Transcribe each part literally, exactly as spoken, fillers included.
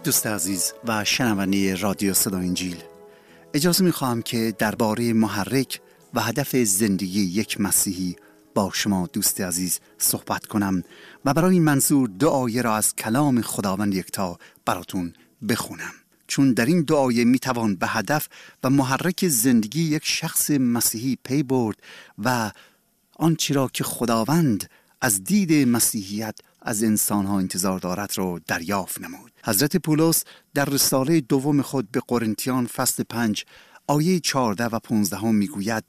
دوست عزیز و شنونده رادیو صدای انجیل، اجازه می‌خواهم که درباره محرک و هدف زندگی یک مسیحی با شما دوست عزیز صحبت کنم و برای این منظور دو آیه را از کلام خداوند یکتا براتون بخونم، چون در این دو آیه میتوان به هدف و محرک زندگی یک شخص مسیحی پی برد و آنچه را که خداوند از دید مسیحیت از انسانها انتظار دارد را دریافت نمود. حضرت پولس در رساله دوم خود به قرنتیان فصل پنج آیه چهارده و پانزده هم میگوید: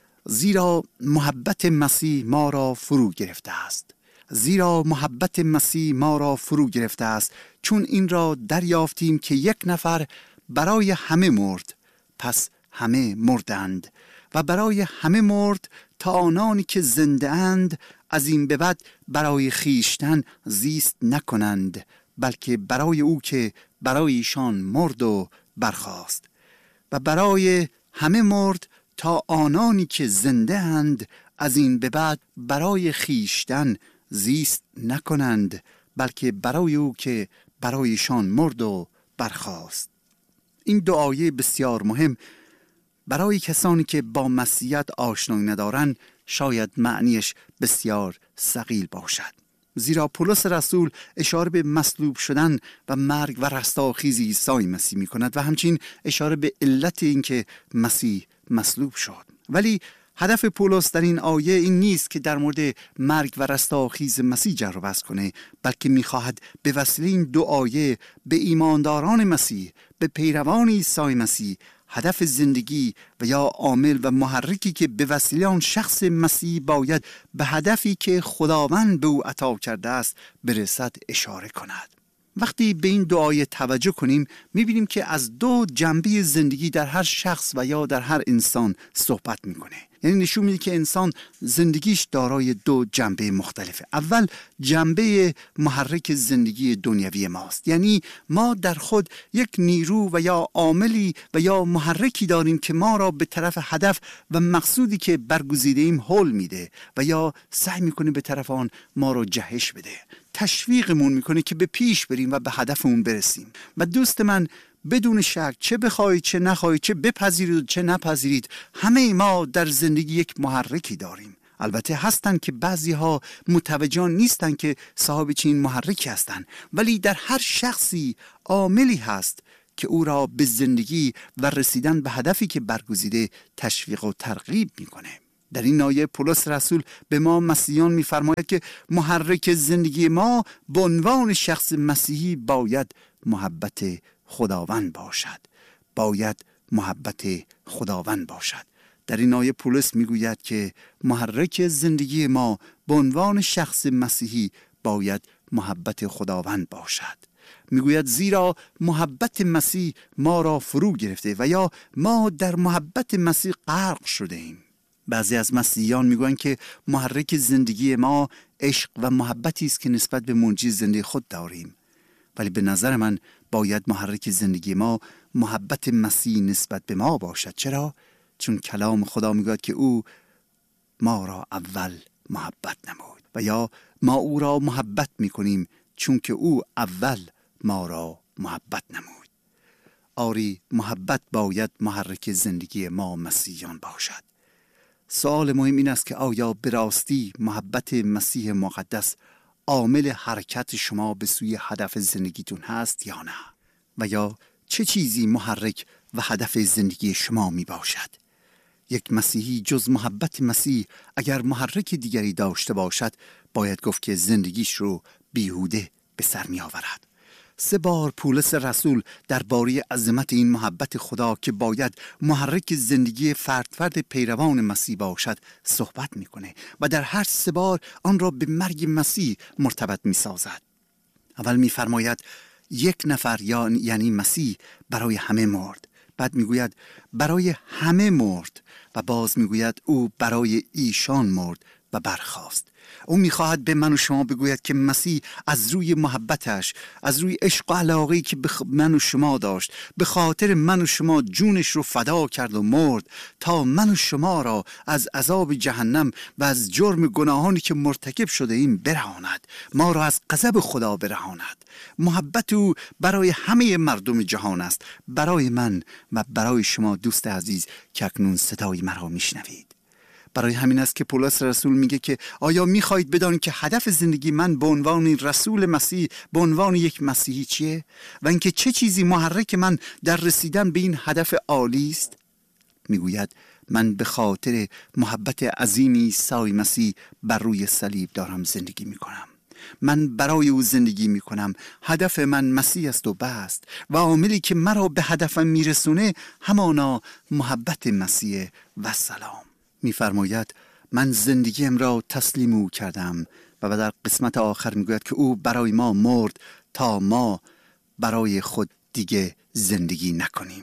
زیرا محبت مسیح ما را فرو گرفته است. زیرا محبت مسیح ما را فرو گرفته است چون این را دریافتیم که یک نفر برای همه مرد، پس همه مردند، و برای همه مرد تا آنانی که زنده اند از این به بعد برای خیشتن زیست نکنند، بلکه برای او که برای ایشان مرد و برخاست. و برای همه مرد تا آنانی که زنده اند از این به بعد برای خیشتن زیست نکنند، بلکه برای او که برای ایشان مرد و برخاست. این دو آیه بسیار مهم برای کسانی که با مسیحیت آشنایی ندارند شاید معنیش بسیار ثقیل باشد، زیرا پولس رسول اشاره به مصلوب شدن و مرگ و رستاخیز عیسی مسیح می کند و همچنین اشاره به علت اینکه مسیح مصلوب شد. ولی هدف پولس در این آیه این نیست که در مورد مرگ و رستاخیز مسیح جر و بحث کنه، بلکه می‌خواهد به وسیله این دو آیه به ایمانداران مسیح، به پیروان عیسی مسیح، هدف زندگی و یا عامل و محرکی که به وسیله آن شخص مسیح باید به هدفی که خداوند به او عطا کرده است برسد اشاره کند. وقتی به این دو آیه توجه کنیم می‌بینیم که از دو جنبه زندگی در هر شخص و یا در هر انسان صحبت می‌کنه. یعنی نشون میده که انسان زندگیش دارای دو جنبه مختلفه. اول جنبه محرک زندگی دنیوی ماست، یعنی ما در خود یک نیرو و یا عاملی و یا محرکی داریم که ما را به طرف هدف و مقصودی که برگزیده ایم هل میده و یا سعی میکنه به طرف آن ما را جهش بده، تشویقمون میکنه که به پیش بریم و به هدفمون برسیم. و دوست من، بدون شک چه بخواید چه نخواید، چه بپذیرید و چه نپذیرید، همه ما در زندگی یک محرکی داریم. البته هستن که بعضی ها متوجه نیستن که صاحب چنین محرکی هستن، ولی در هر شخصی عاملی هست که او را به زندگی و رسیدن به هدفی که برگزیده تشویق و ترغیب میکنه. در این آیه پولس رسول به ما مسیحیان میفرماید که محرک زندگی ما به عنوان شخص مسیحی باید محبت خداوند باشد. باید محبت خداوند باشد. در این آیه پولس میگوید که محرک زندگی ما به عنوان شخص مسیحی باید محبت خداوند باشد. میگوید زیرا محبت مسیح ما را فرو گرفته و یا ما در محبت مسیح غرق شده ایم. بعضی از مسیحیان میگویند که محرک زندگی ما عشق و محبتی است که نسبت به منجی زنده خود داریم، ولی به نظر من باید محرک زندگی ما محبت مسیح نسبت به ما باشد. چرا؟ چون کلام خدا میگوید که او ما را اول محبت نمود و یا ما او را محبت میکنیم چون که او اول ما را محبت نمود. آری، محبت باید محرک زندگی ما مسیحیان باشد. سوال مهم این است که آیا به راستی محبت مسیح مقدس عامل حرکت شما به سوی هدف زندگیتون هست یا نه؟ و یا چه چیزی محرک و هدف زندگی شما می باشد؟ یک مسیحی جز محبت مسیح اگر محرک دیگری داشته باشد باید گفت که زندگیش رو بیهوده به سر می آورد. سه بار پولس رسول درباره عظمت این محبت خدا که باید محرک زندگی فرد فرد پیروان مسیح باشد صحبت میکنه و در هر سه بار آن را به مرگ مسیح مرتبط میسازد. اول میفرماید یک نفر یعنی مسیح برای همه مرد، بعد میگوید برای همه مرد و باز میگوید او برای ایشان مرد و برخاست. او میخواهد به من و شما بگوید که مسیح از روی محبتش، از روی عشق و علاقه‌ای که به من و شما داشت، به خاطر من و شما جونش رو فدا کرد و مرد تا من و شما را از عذاب جهنم و از جرم گناهانی که مرتکب شده ایم برهاند، ما را از غضب خدا برهاند. محبت او برای همه مردم جهان است، برای من و برای شما دوست عزیز که اکنون صدای مرا میشنوید. برای همین است که پولس رسول میگه که آیا میخواهید بدانید که هدف زندگی من به عنوان رسول مسیح، به عنوان یک مسیحی چیه؟ و اینکه چه چیزی محرک من در رسیدن به این هدف عالی است؟ میگوید من به خاطر محبت عظیم عیسی مسیح بر روی صلیب دارم زندگی میکنم. من برای او زندگی میکنم. هدف من مسیح است و بس، و عاملی که مرا به هدفم میرسونه همانا محبت مسیح و سلام. میفرماید من زندگیم را تسلیم او کردم، و در قسمت آخر میگوید که او برای ما مرد تا ما برای خود دیگه زندگی نکنیم.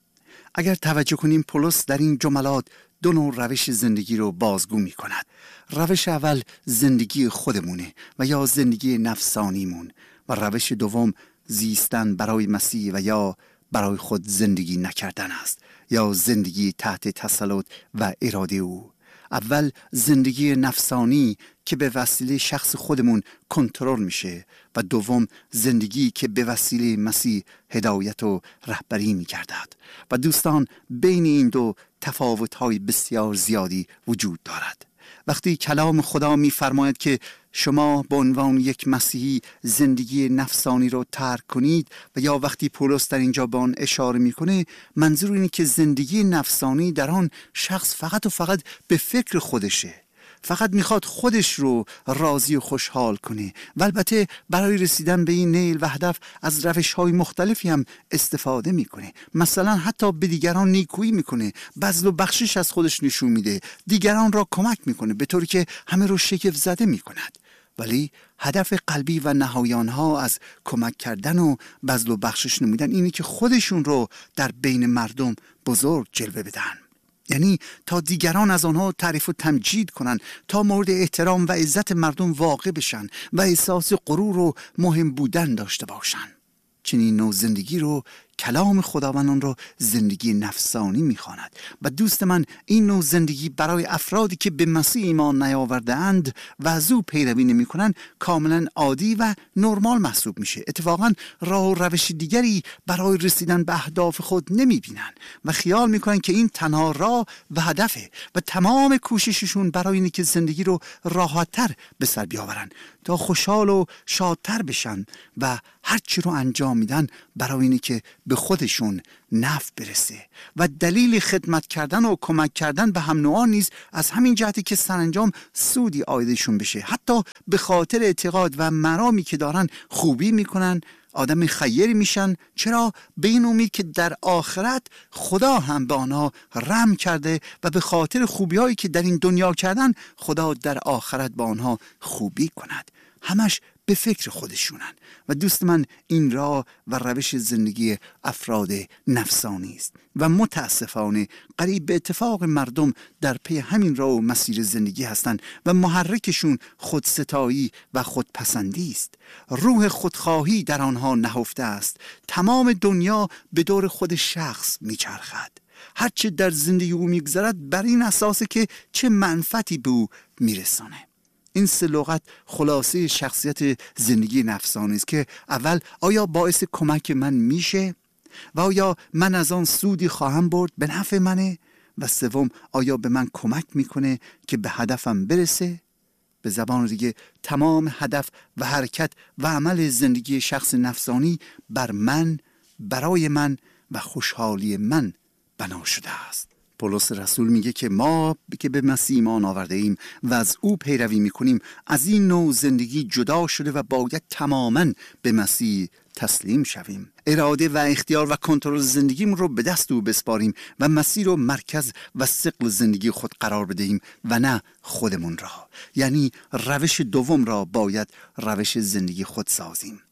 اگر توجه کنیم پولس در این جملات دو نوع روش زندگی رو بازگو می کند. روش اول زندگی خودمونه و یا زندگی نفسانیمون، و روش دوم زیستن برای مسیح و یا برای خود زندگی نکردن است، یا زندگی تحت تسلط و اراده او. اول زندگی نفسانی که به وسیله شخص خودمون کنترل میشه، و دوم زندگی که به وسیله مسیح هدایت و رهبری میگردد. و دوستان بین این دو تفاوت‌های بسیار زیادی وجود دارد. وقتی کلام خدا میفرماید که شما به عنوان یک مسیحی زندگی نفسانی رو ترک کنید، و یا وقتی پولس در اینجا به آن اشاره میکنه، منظور اینه که زندگی نفسانی در آن شخص فقط و فقط به فکر خودشه، فقط میخواد خودش رو راضی و خوشحال کنه، و البته برای رسیدن به این نیل و هدف از روش‌های مختلفی هم استفاده میکنه. مثلا حتی به دیگران نیکویی میکنه، بذل و بخشش از خودش نشون میده، دیگران را کمک میکنه به طوری که همه رو شگفت زده میکند. ولی هدف قلبی و نهایان ها از کمک کردن و بذل و بخشش نمودن اینه که خودشون رو در بین مردم بزرگ جلوه بدن، یعنی تا دیگران از آنها تعریف و تمجید کنن، تا مورد احترام و عزت مردم واقع بشن و احساس غرور و مهم بودن داشته باشن. چنین نوع زندگی رو کلام خداوند رو زندگی نفسانی میخواند. و دوست من این نوع زندگی برای افرادی که به مسیح ایمان نیاورده اند و از او پیروی نمی کنند کاملا عادی و نرمال محسوب میشه. اتفاقا راه و روش دیگری برای رسیدن به اهداف خود نمی بینن و خیال میکنن که این تنها راه و هدفه، و تمام کوشششون برای اینه که زندگی رو راحت‌تر به سر بیاورن تا خوشحال و شادتر بشن، و هر چی رو انجام میدن برای اینه که به خودشون نفع برسه. و دلیل خدمت کردن و کمک کردن به هم نوعان نیز از همین جهتی که سرانجام سودی عایدشون بشه، حتی به خاطر اعتقاد و مرامی که دارن خوبی میکنن، آدم خیری میشن. چرا؟ به این امید که در آخرت خدا هم به آنها رحم کرده و به خاطر خوبی هایی که در این دنیا کردن خدا در آخرت با آنها خوبی کند. همش به فکر خودشونن. و دوست من این راه و روش زندگی افراد نفسانی است و متاسفانه قریب به اتفاق مردم در پی همین راه و مسیر زندگی هستند و محرکشون خودستایی و خودپسندی است. روح خودخواهی در آنها نهفته است. تمام دنیا به دور خود شخص میچرخد. هرچه در زندگی او میگذرد بر این اساسه که چه منفعتی به او میرسانه. این سه لغت خلاصه شخصیت زندگی نفسانی است که اول آیا باعث کمک من میشه و آیا من از آن سودی خواهم برد به نفع منه، و سوم آیا به من کمک میکنه که به هدفم برسه. به زبان دیگه تمام هدف و حرکت و عمل زندگی شخص نفسانی بر من، برای من و خوشحالی من بنا شده است. پولس رسول میگه که ما که به مسیح ایمان آورده ایم و از او پیروی میکنیم از این نوع زندگی جدا شده و باید تماماً به مسیح تسلیم شویم. اراده و اختیار و کنترل زندگیمون رو به دست او بسپاریم و مسیح رو مرکز و ثقل زندگی خود قرار بدهیم و نه خودمون را. یعنی روش دوم را باید روش زندگی خود سازیم.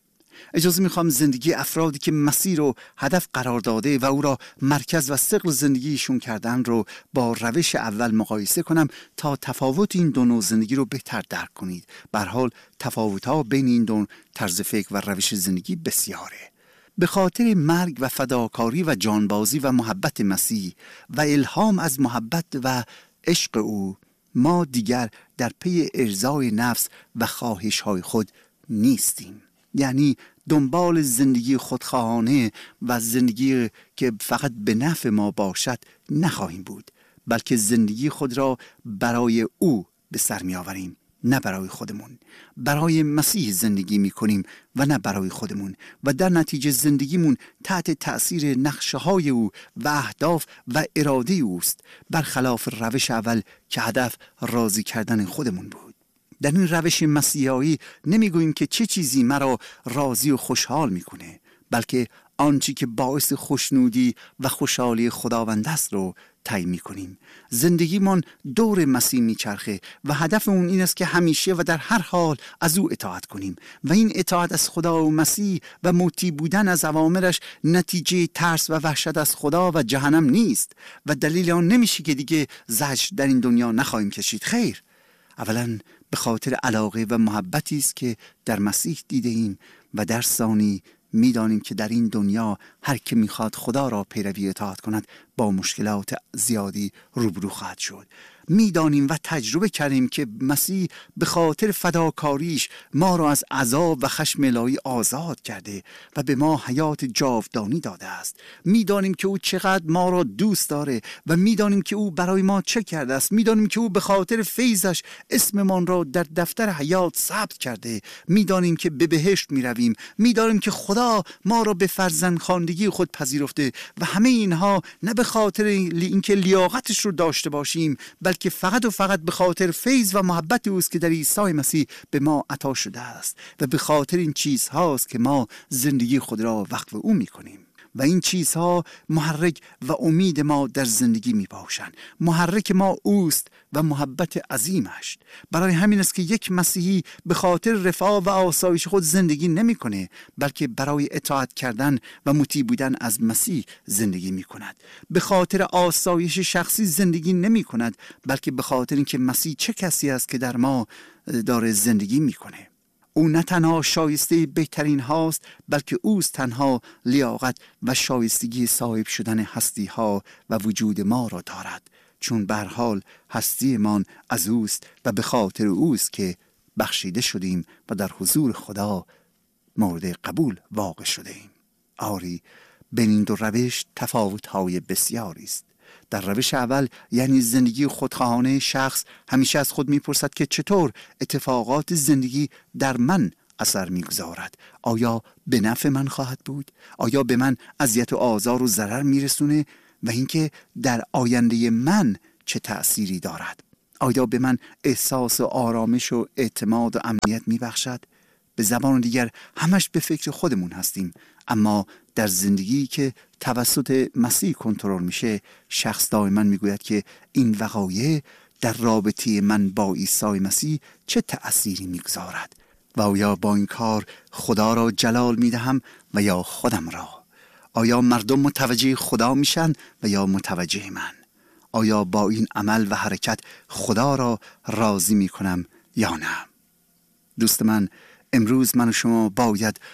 اجازه میخوام زندگی افرادی که مسیر رو هدف قرار داده و او را مرکز و ثقل زندگیشون کردن رو با روش اول مقایسه کنم تا تفاوت این دو نوع زندگی رو بهتر درک کنید. به هر حال تفاوت‌ها بین این دو طرز فکر و روش زندگی بسیاره. به خاطر مرگ و فداکاری و جانبازی و محبت مسیح و الهام از محبت و عشق او، ما دیگر در پی ارضای نفس و خواهش‌های خود نیستیم. یعنی دنبال زندگی خودخواهانه و زندگی که فقط به نفع ما باشد نخواهیم بود، بلکه زندگی خود را برای او به سر می آوریم، نه برای خودمون. برای مسیح زندگی می کنیم و نه برای خودمون و در نتیجه زندگیمون تحت تأثیر نقشه های او و اهداف و اراده اوست، برخلاف روش اول که هدف راضی کردن خودمون بود. در این روش مسیحایی نمیگوییم که چه چیزی مرا راضی و خوشحال میکنه، بلکه آنچه که باعث خوشنودی و خوشحالی خداوند است رو تعیین میکنیم. زندگیمان دور مسیح میچرخه و هدف اون این است که همیشه و در هر حال از او اطاعت کنیم و این اطاعت از خدا و مسیح و مطیع بودن از اوامرش نتیجه ترس و وحشت از خدا و جهنم نیست و دلیل آن نمیشه که دیگه زجر در این دنیا نخواهیم کشید. خیر، اولا به خاطر علاقه و محبتی است که در مسیح دیده ایم و در ثانی میدانیم که در این دنیا هر که میخواد خدا را پیروی اطاعت کند با مشکلات زیادی روبرو خواهد شد. میدانیم و تجربه کردیم که مسیح به خاطر فداکاریش ما را از عذاب و خشم الهی آزاد کرده و به ما حیات جاودانی داده است. میدانیم که او چقدر ما را دوست داره و میدانیم که او برای ما چه کرده است. میدانیم که او به خاطر فیضش اسممان را در دفتر حیات ثبت کرده. میدانیم که به بهشت میرویم. میدانیم که خدا ما را به فرزندخواندگی خود پذیرفته و همه اینها نه به خاطر اینکه لیاقتش رو داشته باشیم، بلکه فقط و فقط به خاطر فیض و محبت اوست که در عیسی مسیح به ما عطا شده است و به خاطر این چیز هاست که ما زندگی خود را وقف او می کنیم و این چیزها محرک و امید ما در زندگی می باشند. محرک ما اوست و محبت عظیمش. برای همین است که یک مسیحی به خاطر رفاه و آسایش خود زندگی نمی کنه، بلکه برای اطاعت کردن و مطیع بودن از مسیح زندگی می کند. به خاطر آسایش شخصی زندگی نمی کند، بلکه به خاطر اینکه مسیح چه کسی است که در ما داره زندگی می کنه. او نه تنها شایسته بهترین هاست، بلکه اوست تنها لیاقت و شایستگی صاحب شدن هستی ها و وجود ما را دارد، چون به هر حال هستی من از اوست و به خاطر اوست که بخشیده شدیم و در حضور خدا مورد قبول واقع شده ایم. آری، بین این دو روش تفاوت های بسیاری است. در روش اول یعنی زندگی خودخواهانه، شخص همیشه از خود میپرسد که چطور اتفاقات زندگی در من اثر میگذارد. آیا به نفع من خواهد بود؟ آیا به من اذیت و آزار و ضرر میرسونه؟ و اینکه در آینده من چه تأثیری دارد؟ آیا به من احساس و آرامش و اعتماد و امنیت میبخشد؟ به زبان دیگر همش به فکر خودمون هستیم، اما در زندگی که توسط مسیح کنترل میشه، شخص دائما میگوید که این وقایع در رابطه من با عیسی مسیح چه تأثیری میگذارد و آیا با این کار خدا را جلال میدهم و یا خودم را؟ آیا مردم متوجه خدا میشن و یا متوجه من؟ آیا با این عمل و حرکت خدا را راضی میکنم یا نه؟ دوست من، امروز من و شما باید